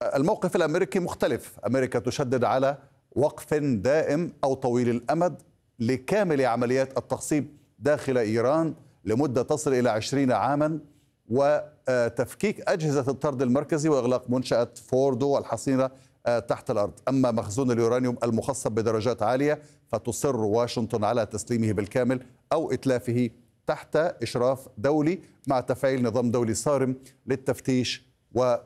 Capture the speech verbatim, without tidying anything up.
الموقف الأمريكي مختلف. أمريكا تشدد على وقف دائم أو طويل الأمد لكامل عمليات التخصيب داخل إيران لمدة تصل إلى عشرين عاما، وتفكيك أجهزة الطرد المركزي وإغلاق منشأة فوردو الحصينة تحت الأرض. أما مخزون اليورانيوم المخصب بدرجات عالية فتصر واشنطن على تسليمه بالكامل أو إتلافه تحت إشراف دولي مع تفعيل نظام دولي صارم للتفتيش و